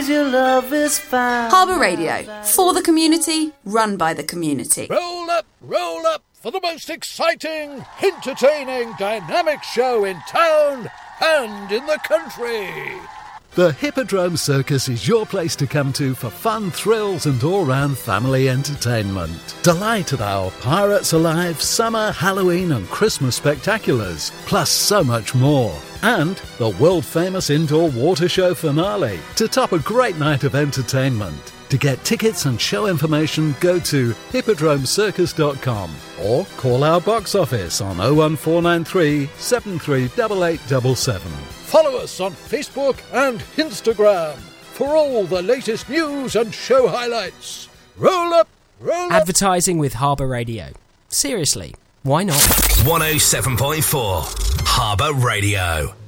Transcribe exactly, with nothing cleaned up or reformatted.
days your love is found. Harbour Radio, for the community, run by the community. Roll up, roll up for the most exciting, entertaining, dynamic show in town and in the country. The Hippodrome Circus is your place to come to for fun, thrills and all-round family entertainment. Delight at our Pirates Alive, Summer, Halloween and Christmas spectaculars, plus so much more. And the world-famous indoor water show finale to top a great night of entertainment. To get tickets and show information, go to hippodrome circus dot com or call our box office on oh one four nine three, seven three eight eight seven seven. Follow us on Facebook and Instagram for all the latest news and show highlights. Roll up, roll up. Advertising with Harbour Radio. Seriously, why not? one oh seven point four Harbour Radio.